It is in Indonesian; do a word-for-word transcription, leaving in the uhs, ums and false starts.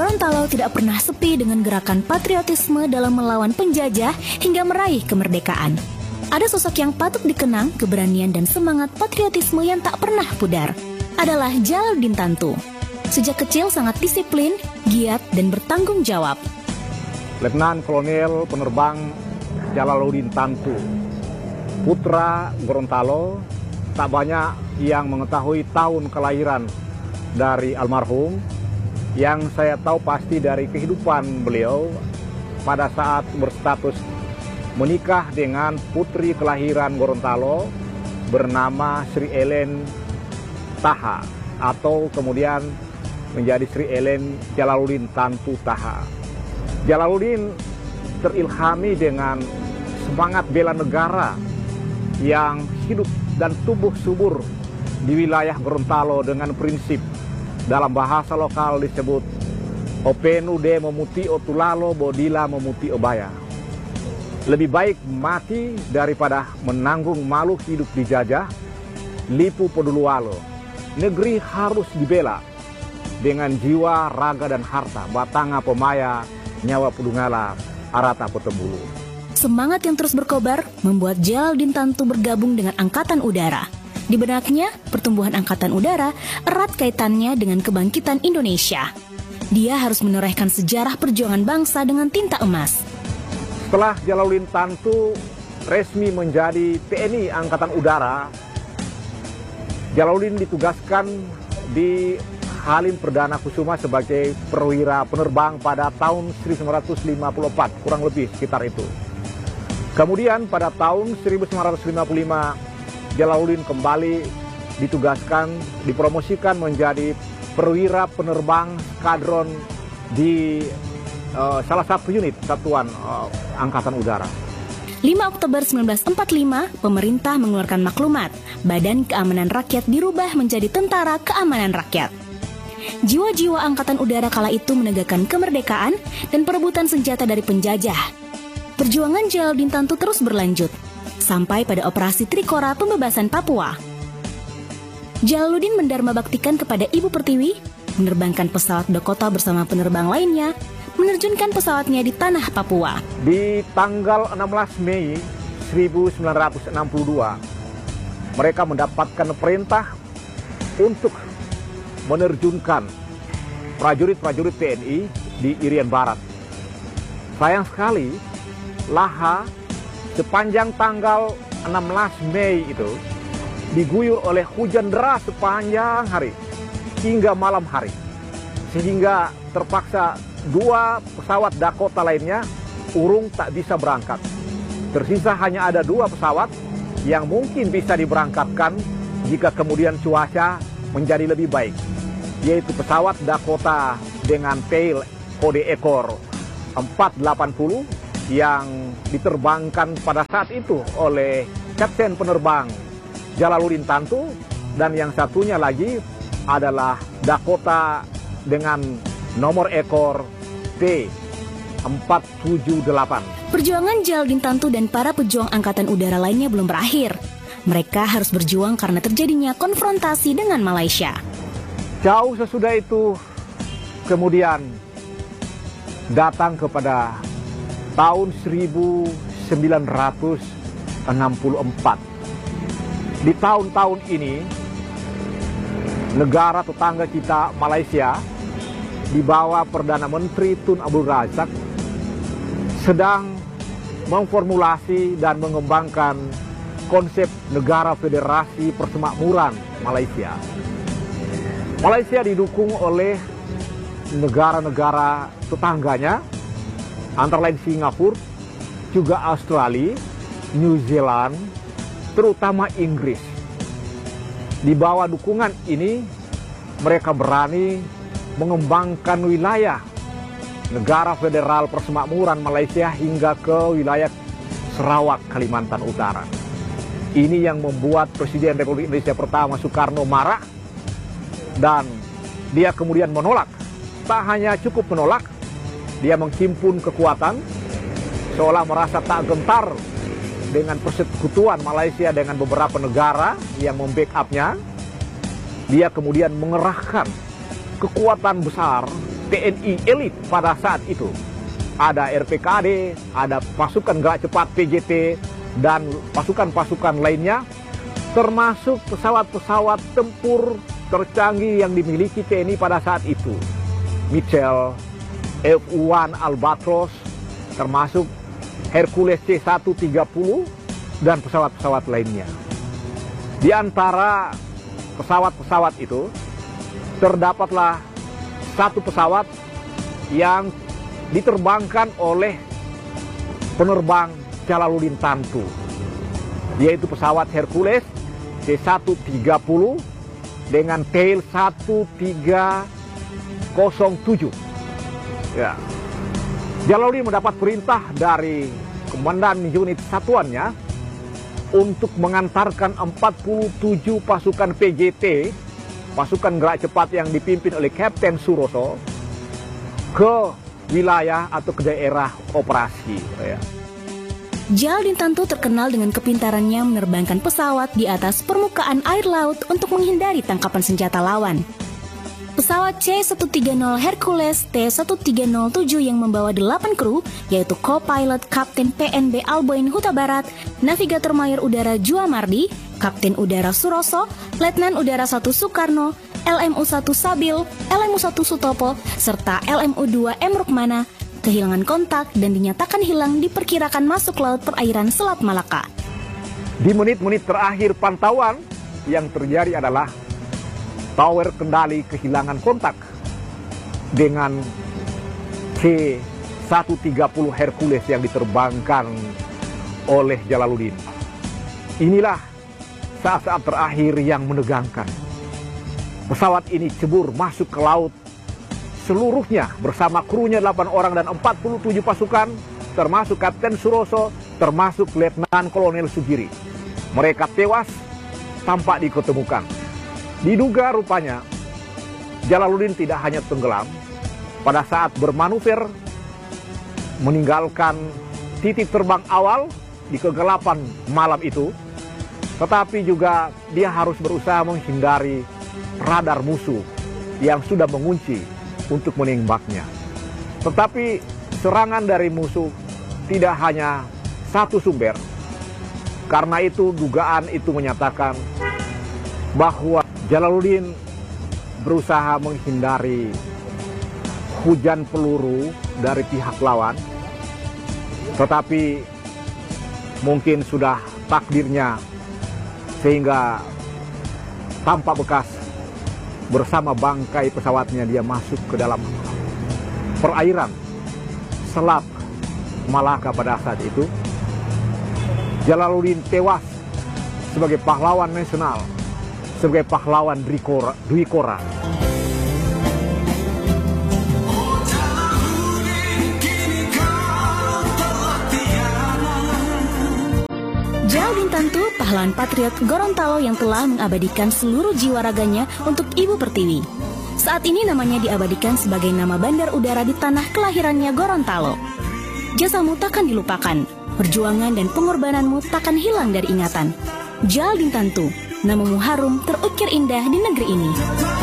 Gorontalo tidak pernah sepi dengan gerakan patriotisme dalam melawan penjajah hingga meraih kemerdekaan. Ada sosok yang patut dikenang keberanian dan semangat patriotisme yang tak pernah pudar. Adalah Djalaluddin Tantu. Sejak kecil sangat disiplin, giat, dan bertanggung jawab. Letnan Kolonel Penerbang Djalaluddin Tantu, putra Gorontalo. Tak banyak yang mengetahui tahun kelahiran dari almarhum. Yang saya tahu pasti dari kehidupan beliau pada saat berstatus menikah dengan putri kelahiran Gorontalo bernama Sri Ellen Taha, atau kemudian menjadi Sri Ellen Djalaluddin Tantu Taha. Djalaluddin terilhami dengan semangat bela negara yang hidup dan tumbuh subur di wilayah Gorontalo dengan prinsip dalam bahasa lokal disebut openu de memuti otulalo bodila memuti obaya. Lebih baik mati daripada menanggung malu hidup dijajah. Lipu podulualo. Negeri harus dibela dengan jiwa, raga, dan harta. Batanga pemaya, nyawa pudungala, arata potembulu. Semangat yang terus berkobar membuat Djalaluddin Tantu bergabung dengan Angkatan Udara. Di benaknya, pertumbuhan Angkatan Udara erat kaitannya dengan kebangkitan Indonesia. Dia harus menorehkan sejarah perjuangan bangsa dengan tinta emas. Setelah Djalaluddin Tantu resmi menjadi T N I Angkatan Udara, Djalaluddin ditugaskan di Halim Perdana Kusuma sebagai perwira penerbang pada tahun seribu sembilan ratus lima puluh empat, kurang lebih sekitar itu. Kemudian pada tahun seribu sembilan ratus lima puluh lima, Djalaluddin kembali ditugaskan, dipromosikan menjadi perwira penerbang skadron di uh, salah satu unit satuan uh, Angkatan Udara. lima Oktober seribu sembilan ratus empat puluh lima, pemerintah mengeluarkan maklumat, Badan Keamanan Rakyat dirubah menjadi Tentara Keamanan Rakyat. Jiwa-jiwa Angkatan Udara kala itu menegakkan kemerdekaan dan perebutan senjata dari penjajah. Perjuangan Djalaluddin Tantu terus berlanjut, sampai pada operasi Trikora pembebasan Papua. Djalaluddin mendarma baktikan kepada Ibu Pertiwi, menerbangkan pesawat Dakota bersama penerbang lainnya, menerjunkan pesawatnya di tanah Papua. Di tanggal enam belas Mei seribu sembilan ratus enam puluh dua, mereka mendapatkan perintah untuk menerjunkan prajurit-prajurit T N I di Irian Barat. Sayang sekali, Laha sepanjang tanggal enam belas Mei itu diguyur oleh hujan deras sepanjang hari hingga malam hari, sehingga terpaksa dua pesawat Dakota lainnya urung tak bisa berangkat. Tersisa hanya ada dua pesawat yang mungkin bisa diberangkatkan jika kemudian cuaca menjadi lebih baik, yaitu pesawat Dakota dengan tail kode ekor empat delapan puluh yang diterbangkan pada saat itu oleh Kapten Penerbang Djalaluddin Tantu, dan yang satunya lagi adalah Dakota dengan nomor ekor T empat tujuh delapan. Perjuangan Djalaluddin Tantu dan para pejuang Angkatan Udara lainnya belum berakhir. Mereka harus berjuang karena terjadinya konfrontasi dengan Malaysia. Jauh sesudah itu, kemudian datang kepada tahun seribu sembilan ratus enam puluh empat. Di tahun-tahun ini, negara tetangga kita Malaysia di bawah Perdana Menteri Tun Abdul Razak sedang memformulasi dan mengembangkan konsep negara federasi persemakmuran Malaysia. Malaysia didukung oleh negara-negara tetangganya, antara lain Singapura, juga Australia, New Zealand, terutama Inggris. Di bawah dukungan ini, mereka berani mengembangkan wilayah negara federal persemakmuran Malaysia hingga ke wilayah Sarawak, Kalimantan Utara. Ini yang membuat Presiden Republik Indonesia pertama Soekarno marah, dan dia kemudian menolak. Tak hanya cukup menolak, dia menghimpun kekuatan, seolah merasa tak gentar dengan persekutuan Malaysia dengan beberapa negara yang membackup-nya. Dia kemudian mengerahkan kekuatan besar T N I elit pada saat itu. Ada R P K A D, ada pasukan gerak cepat P J T, dan pasukan-pasukan lainnya, termasuk pesawat-pesawat tempur tercanggih yang dimiliki T N I pada saat itu. Mitchell, F satu Albatros, termasuk Hercules C seratus tiga puluh, dan pesawat-pesawat lainnya. Di antara pesawat-pesawat itu, terdapatlah satu pesawat yang diterbangkan oleh penerbang Jalaluddin Tantu, yaitu pesawat Hercules C seratus tiga puluh dengan tail seribu tiga ratus tujuh. Ya. Jalaluddin mendapat perintah dari komandan unit satuannya untuk mengantarkan empat puluh tujuh pasukan P J T, pasukan gerak cepat yang dipimpin oleh Kapten Suroso, ke wilayah atau ke daerah operasi. Ya. Jalaluddin Tantu terkenal dengan kepintarannya menerbangkan pesawat di atas permukaan air laut untuk menghindari tangkapan senjata lawan. Pesawat C seratus tiga puluh Hercules T seribu tiga ratus tujuh yang membawa delapan kru, yaitu co-pilot Kapten P N B Alboin Huta Barat, Navigator Mayor Udara Jua Mardi, Kapten Udara Suroso, Letnan Udara satu Soekarno, L M U satu Sabil, L M U satu Sutopo, serta L M U dua M Rukmana, kehilangan kontak dan dinyatakan hilang diperkirakan masuk laut perairan Selat Malaka. Di menit-menit terakhir pantauan, yang terjadi adalah tower kendali kehilangan kontak dengan C seratus tiga puluh Hercules yang diterbangkan oleh Jalaluddin. Inilah saat-saat terakhir yang menegangkan. Pesawat ini cebur masuk ke laut seluruhnya bersama krunya delapan orang dan empat puluh tujuh pasukan, termasuk Kapten Suroso, termasuk Letnan Kolonel Sugiri. Mereka tewas tanpa diketemukan. Diduga rupanya Jalaluddin tidak hanya tenggelam pada saat bermanuver meninggalkan titik terbang awal di kegelapan malam itu, tetapi juga dia harus berusaha menghindari radar musuh yang sudah mengunci untuk menembaknya. Tetapi serangan dari musuh tidak hanya satu sumber. Karena itu dugaan itu menyatakan bahwa Jalaluddin berusaha menghindari hujan peluru dari pihak lawan, tetapi mungkin sudah takdirnya sehingga tanpa bekas bersama bangkai pesawatnya dia masuk ke dalam perairan Selat Malaka pada saat itu. Jalaluddin tewas sebagai pahlawan nasional, sebagai pahlawan Dwi Kora. Jalaluddin Tantu, pahlawan patriot Gorontalo yang telah mengabadikan seluruh jiwa raganya untuk Ibu Pertiwi. Saat ini namanya diabadikan sebagai nama bandar udara di tanah kelahirannya Gorontalo. Jasamu takkan dilupakan, perjuangan dan pengorbananmu takkan hilang dari ingatan. Jalaluddin Tantu, namamu harum terukir indah di negeri ini.